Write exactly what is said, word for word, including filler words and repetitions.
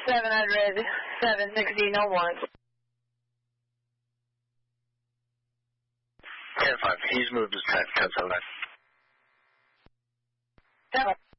seven hundred, seven sixty, no one. ten five, he's moved his ten, ten seven nine. Seven.